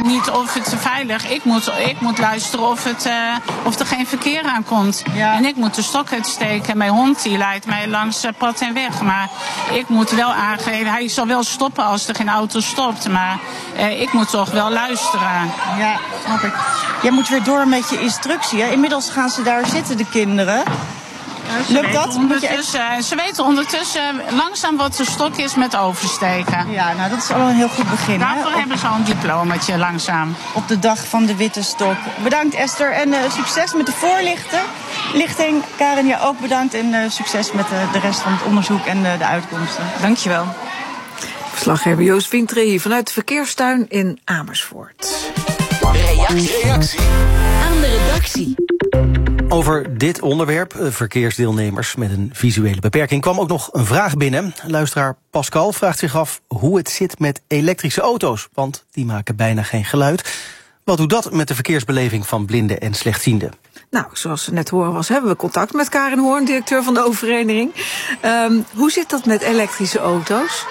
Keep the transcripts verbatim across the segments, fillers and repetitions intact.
niet of het veilig. Ik moet, ik moet luisteren of, het, uh, of er geen verkeer aankomt. Ja. En ik moet de stok uitsteken. Mijn hond die leidt mij langs uh, pad en weg. Maar ik moet wel aangeven, hij zal wel stoppen als er geen auto stopt. Maar uh, ik moet toch wel luisteren. Ja, snap ik. Jij moet weer door met je instructie. Hè? Inmiddels gaan ze daar zitten, de kinderen. Ze Lukt dat? Moet je echt... Ze weten ondertussen langzaam wat de stok is met oversteken. Ja, nou dat is al een heel goed begin. Daarvoor hè? hebben ze al een diplomaatje langzaam. Op de dag van de witte stok. Bedankt Esther en uh, succes met de voorlichting. Karen, jij ook bedankt en uh, succes met uh, de rest van het onderzoek en uh, de uitkomsten. Dankjewel. Verslaggever Josephine Trehi vanuit de verkeerstuin in Amersfoort. Reactie. Reactie aan de redactie. Over dit onderwerp, verkeersdeelnemers met een visuele beperking, kwam ook nog een vraag binnen. Luisteraar Pascal vraagt zich af hoe het zit met elektrische auto's, want die maken bijna geen geluid. Wat doet dat met de verkeersbeleving van blinden en slechtzienden? Nou, zoals we net horen was, hebben we contact met Karen Hoorn, directeur van de oververeniging. Um, hoe zit dat met elektrische auto's?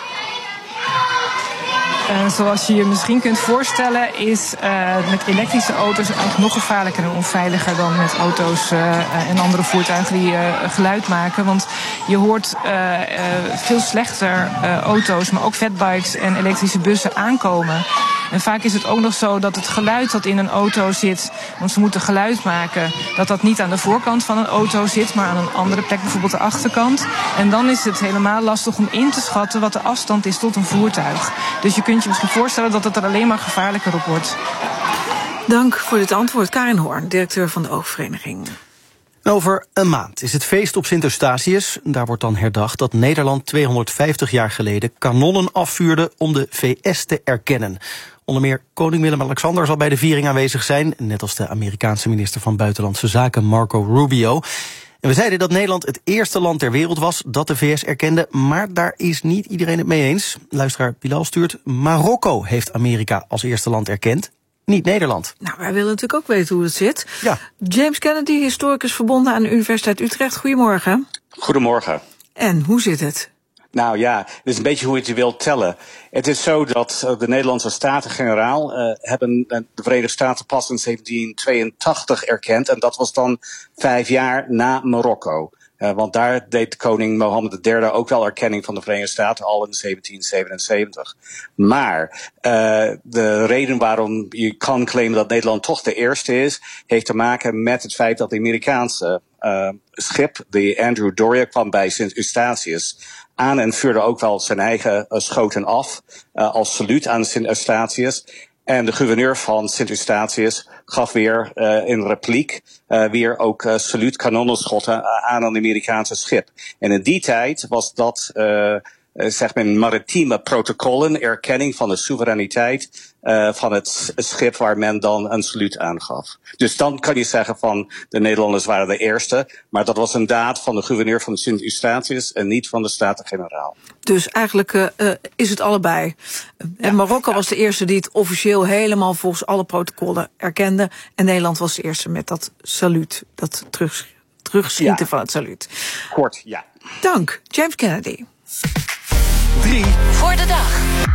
Uh, zoals je je misschien kunt voorstellen is uh, met elektrische auto's eigenlijk nog gevaarlijker en onveiliger dan met auto's uh, en andere voertuigen die uh, geluid maken. Want je hoort uh, uh, veel slechter uh, auto's, maar ook fatbikes en elektrische bussen aankomen. En vaak is het ook nog zo dat het geluid dat in een auto zit, want ze moeten geluid maken, dat dat niet aan de voorkant van een auto zit, maar aan een andere plek, bijvoorbeeld de achterkant. En dan is het helemaal lastig om in te schatten wat de afstand is tot een voertuig. Dus je kunt je misschien voorstellen dat het er alleen maar gevaarlijker op wordt. Dank voor dit antwoord. Karen Hoorn, directeur van de Oogvereniging. Over een maand is het feest op Sint Eustatius. Daar wordt dan herdacht dat Nederland tweehonderdvijftig jaar geleden kanonnen afvuurde om de V S te erkennen. Onder meer koning Willem-Alexander zal bij de viering aanwezig zijn, net als de Amerikaanse minister van Buitenlandse Zaken Marco Rubio. En we zeiden dat Nederland het eerste land ter wereld was dat de V S erkende, maar daar is niet iedereen het mee eens. Luisteraar Bilal stuurt: Marokko heeft Amerika als eerste land erkend, niet Nederland. Nou, wij willen natuurlijk ook weten hoe het zit. Ja. James Kennedy, historicus verbonden aan de Universiteit Utrecht. Goedemorgen. Goedemorgen. En, hoe zit het? Nou ja, het is een beetje hoe je het wilt tellen. Het is zo dat de Nederlandse Staten-Generaal uh, hebben de Verenigde Staten pas in zeventien tweeëntachtig erkend. En dat was dan vijf jaar na Marokko. Uh, want daar deed koning Mohammed de derde ook wel erkenning van de Verenigde Staten al in zeventien zevenenzeventig. Maar uh, de reden waarom je kan claimen dat Nederland toch de eerste is, heeft te maken met het feit dat de Amerikaanse uh, schip, de Andrew Doria, kwam bij Sint Eustatius aan en vuurde ook wel zijn eigen uh, schoten af uh, als saluut aan Sint Eustatius. En de gouverneur van Sint Eustatius gaf weer uh, in repliek uh, weer ook uh, saluut kanonnenschotten aan een Amerikaanse schip. En in die tijd was dat uh, zeg maar maritieme protocollen, erkenning van de soevereiniteit uh, van het schip waar men dan een saluut aangaf. Dus dan kan je zeggen van de Nederlanders waren de eerste, maar dat was een daad van de gouverneur van Sint Eustatius en niet van de Staten-Generaal. Dus eigenlijk uh, is het allebei. En ja, Marokko ja. was de eerste die het officieel helemaal volgens alle protocollen erkende. En Nederland was de eerste met dat saluut, dat terug, terugschieten ja. van het saluut. Kort, ja. Dank, James Kennedy. Drie voor de dag.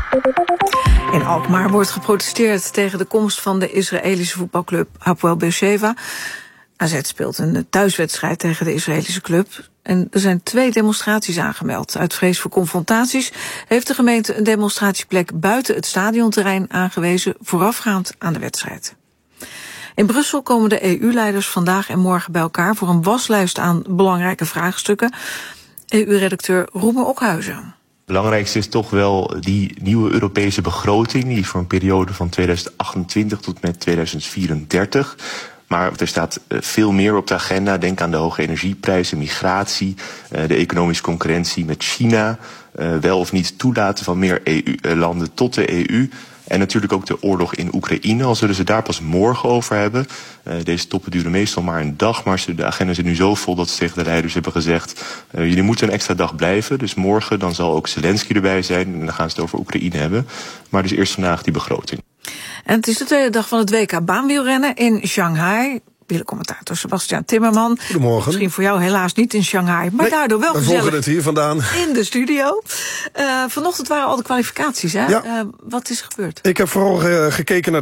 In Alkmaar wordt geprotesteerd tegen de komst van de Israëlische voetbalclub Hapoel Beersheva. A Z speelt een thuiswedstrijd tegen de Israëlische club. En er zijn twee demonstraties aangemeld. Uit vrees voor confrontaties heeft de gemeente een demonstratieplek buiten het stadionterrein aangewezen, voorafgaand aan de wedstrijd. In Brussel komen de E U-leiders vandaag en morgen bij elkaar voor een waslijst aan belangrijke vraagstukken. E U-redacteur Roemer Okhuizen. Het belangrijkste is toch wel die nieuwe Europese begroting, die is voor een periode van tweeduizend achtentwintig tot met tweeduizend vierendertig. Maar er staat veel meer op de agenda. Denk aan de hoge energieprijzen, migratie, de economische concurrentie met China, wel of niet toelaten van meer E U-landen tot de E U. En natuurlijk ook de oorlog in Oekraïne, al zullen ze daar pas morgen over hebben. Uh, deze toppen duren meestal maar een dag, maar de agenda is nu zo vol dat ze tegen de leiders hebben gezegd, uh, jullie moeten een extra dag blijven. Dus morgen dan zal ook Zelensky erbij zijn en dan gaan ze het over Oekraïne hebben. Maar dus eerst vandaag die begroting. En het is de tweede dag van het W K baanwielrennen in Shanghai. Wielercommentator Sebastiaan Timmerman. Goedemorgen. Misschien voor jou helaas niet in Shanghai, maar nee, daardoor wel we gezellig. volgen het hier vandaan. In de studio. Uh, vanochtend waren al de kwalificaties, hè? Ja. Uh, wat is er gebeurd? Ik heb vooral uh, gekeken naar